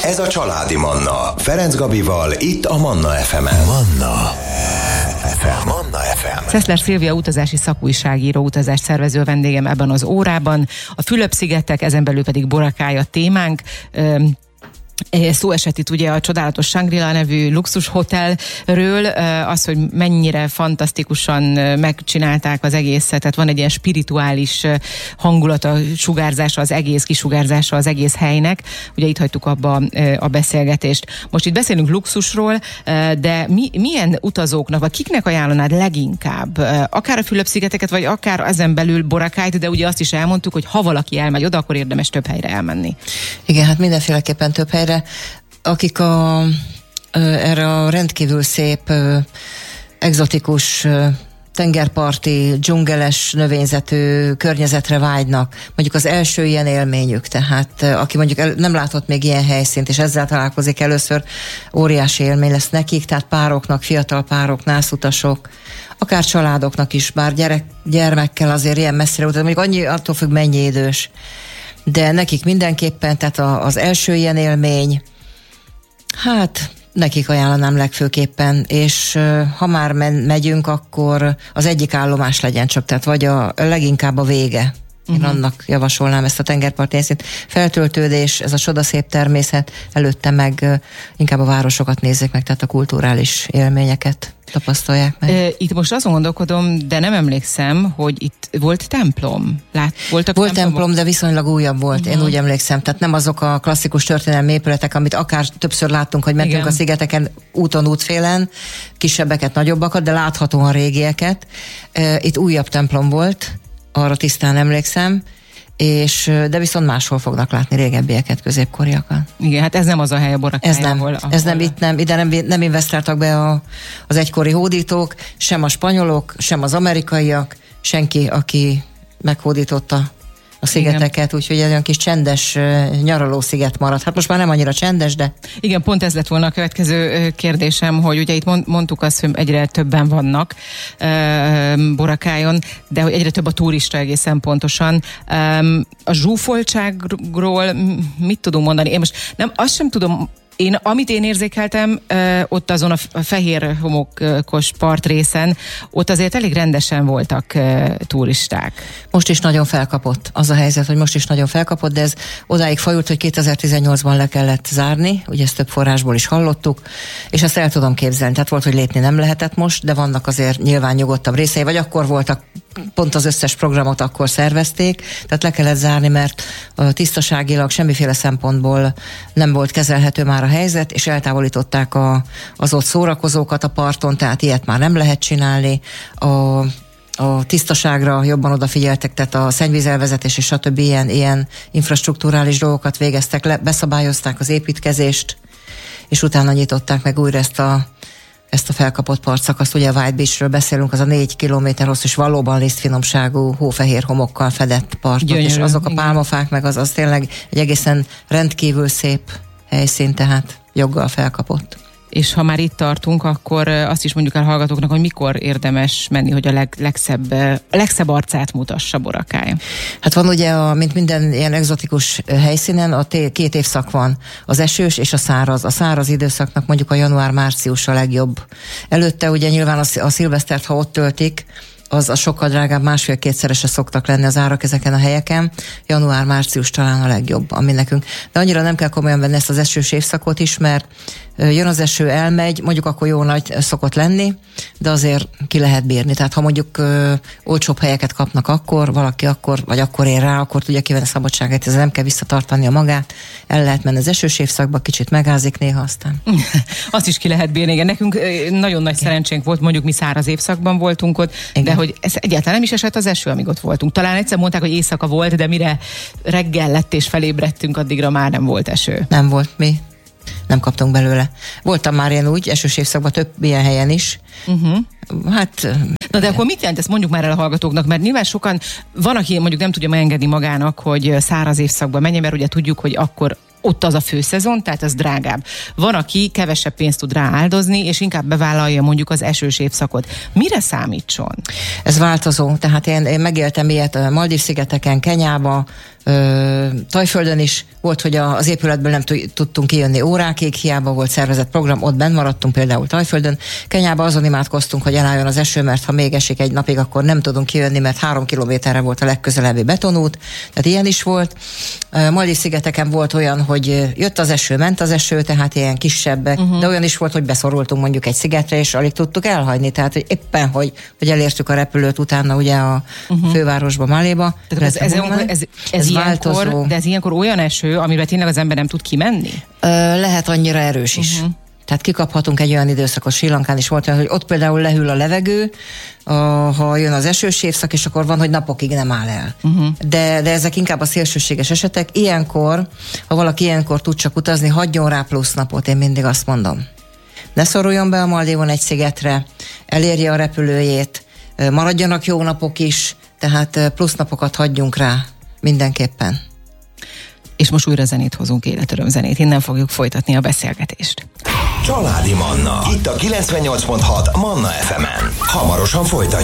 Ez a Családi Manna. Ferenc Gabival, itt a Manna FM-en. Manna FM. Szeszler Szilvia utazási szakújságíró, utazást szervező vendégem ebben az órában. A Fülöp-szigetek, ezen belül pedig Boracay a témánk. Szó esett itt ugye a csodálatos Shangri-La nevű luxushotelről, az, hogy mennyire fantasztikusan megcsinálták az egészet, tehát van egy ilyen spirituális hangulata, sugárzása az egész, kisugárzása az egész helynek. Ugye itt hagytuk abba a beszélgetést. Most itt beszélünk luxusról, de milyen utazóknak, vagy kiknek ajánlanád leginkább? Akár a Fülöp-szigeteket, vagy akár ezen belül Boracayt, de ugye azt is elmondtuk, hogy ha valaki elmegy oda, akkor érdemes több helyre elmenni. Igen, hát mindenféleképpen több helyre. Akik erre a rendkívül szép, egzotikus, tengerparti, dzsungeles növényzetű környezetre vágynak, mondjuk az első ilyen élményük, tehát aki mondjuk nem látott még ilyen helyszínt, és ezzel találkozik először, óriási élmény lesz nekik, tehát pároknak, fiatal párok, nászutasok, akár családoknak is, bár gyermekkel azért ilyen messzire utat, mondjuk annyi, attól függ, mennyi idős. De nekik mindenképpen, tehát az első ilyen élmény, hát nekik ajánlanám legfőképpen, és ha már megyünk, akkor az egyik állomás legyen csak, tehát vagy leginkább a vége. Én annak javasolnám ezt a tengerparti helyszínt. Feltöltődés, ez a csodaszép természet, előtte meg inkább a városokat nézzék meg, tehát a kulturális élményeket tapasztalják meg. Itt most azon gondolkodom, de nem emlékszem, hogy itt volt templom. Volt templom, de viszonylag újabb volt, én úgy emlékszem. Tehát nem azok a klasszikus történelmi épületek, amit akár többször láttunk, hogy mentünk a szigeteken útfélen, kisebbeket, nagyobbakat, de láthatóan régieket. Itt újabb templom volt, arra tisztán emlékszem, de viszont máshol fognak látni régebbieket, középkoriakat. Igen, hát ez nem az a hely a Boracay, ide nem investáltak be az egykori hódítók, sem a spanyolok, sem az amerikaiak, senki, aki meghódította a szigeteket, úgyhogy egy olyan kis csendes nyaralósziget maradt. Hát most már nem annyira csendes, de... Igen, pont ez lett volna a következő kérdésem, hogy ugye itt mondtuk azt, hogy egyre többen vannak Boracayon, de hogy egyre több a turista egészen pontosan. A zsúfoltságról mit tudunk mondani? Én most azt sem tudom, amit én érzékeltem, ott azon a fehér homokos partrészen, ott azért elég rendesen voltak turisták. Most is nagyon felkapott. Az a helyzet, hogy most is nagyon felkapott, de ez odáig fajult, hogy 2018-ban le kellett zárni, ugye ezt több forrásból is hallottuk, és ezt el tudom képzelni. Tehát volt, hogy lépni nem lehetett most, de vannak azért nyilván nyugodtabb részei, vagy akkor voltak, pont az összes programot akkor szervezték, tehát le kellett zárni, mert tisztaságilag semmiféle szempontból nem volt kezelhető már a helyzet, és eltávolították az ott szórakozókat a parton, tehát ilyet már nem lehet csinálni. A tisztaságra jobban odafigyeltek, tehát a szennyvízelvezetés és stb. Ilyen infrastrukturális dolgokat végeztek, beszabályozták az építkezést, és utána nyitották meg újra ezt a felkapott partszakaszt. Ugye a White Beachről beszélünk, az a 4 kilométer hosszú és valóban lisztfinomságú, hófehér homokkal fedett partot, gyönyörű, és azok a pálmafák, meg az tényleg egy egészen rendkívül szép helyszín, tehát joggal felkapott. És ha már itt tartunk, akkor azt is mondjuk el hallgatóknak, hogy mikor érdemes menni, hogy a legszebb arcát mutassa Boracay. Hát van ugye, mint minden ilyen egzotikus helyszínen, két évszak van, az esős és a száraz. A száraz időszaknak mondjuk a január-március a legjobb. Előtte ugye nyilván a szilvesztert, ha ott töltik, az sokkal drágább, másfél-kétszerese szoktak lenni az árak ezeken a helyeken. Január-március talán a legjobb, ami nekünk. De annyira nem kell komolyan venni ezt az esős évszakot is, mert jön az eső, elmegy, mondjuk akkor jó nagy szokott lenni, de azért ki lehet bírni. Tehát ha mondjuk olcsóbb helyeket kapnak valaki akkor ér rá, akkor tudja kivenni a szabadságát, ez nem kell visszatartania magát, el lehet menni az esős évszakba, kicsit megázik néha, aztán. Azt is ki lehet bírni, igen. Nekünk nagyon nagy szerencsénk volt, mondjuk mi száraz évszakban voltunk ott, igen. De hogy ez egyáltalán nem is esett az eső, amíg ott voltunk. Talán egyszer mondták, hogy éjszaka volt, de mire reggel lett és felébredtünk, addigra már nem volt eső. Nem volt, mi nem kaptunk belőle. Voltam már én úgy, esős évszakban több ilyen helyen is. Hát... Na de akkor mit jelent, ezt mondjuk már el a hallgatóknak, mert nyilván sokan, van, aki mondjuk nem tudja megengedni magának, hogy száraz évszakban menjen, mert ugye tudjuk, hogy akkor ott az a főszezon, tehát az drágább. Van, aki kevesebb pénzt tud rááldozni, és inkább bevállalja mondjuk az esős évszakot. Mire számítson? Ez változó, tehát én megéltem ilyet a Maldív-szigeteken, Kenyába, Tajföldön is volt, hogy az épületből nem tudtunk kijönni órákig, hiába volt szervezett program, ott benn maradtunk például Tajföldön. Kenyában azon imádkoztunk, hogy elálljon az eső, mert ha még esik egy napig, akkor nem tudunk kijönni, mert 3 kilométerre volt a legközelebbi betonút, tehát ilyen is volt. Maldiv-szigeteken volt olyan, hogy jött az eső, ment az eső, tehát ilyen kisebbek, de olyan is volt, hogy beszorultunk mondjuk egy szigetre, és alig tudtuk elhagyni, tehát hogy éppen, hogy elértük a repülőt utána ugye a fővárosba, Maléba. Ez változó. De ez ilyenkor olyan eső, amiben tényleg az ember nem tud kimenni? Lehet annyira erős is. Tehát kikaphatunk egy olyan időszakot, Srí Lankán is volt olyan, hogy ott például lehűl a levegő, ha jön az esős évszak, és akkor van, hogy napokig nem áll el. De ezek inkább a szélsőséges esetek. Ilyenkor, ha valaki ilyenkor tud csak utazni, hagyjon rá plusz napot, én mindig azt mondom. Ne szoruljon be a Maldívon egy szigetre, elérje a repülőjét, maradjanak jó napok is, tehát plusz napokat hagyjunk rá mindenképpen. És most újra zenét hozunk, életörömzenét. Innen fogjuk folytatni a beszélgetést. Családi Manna. Itt a 98.6 Manna FM-en. Hamarosan folytatjuk.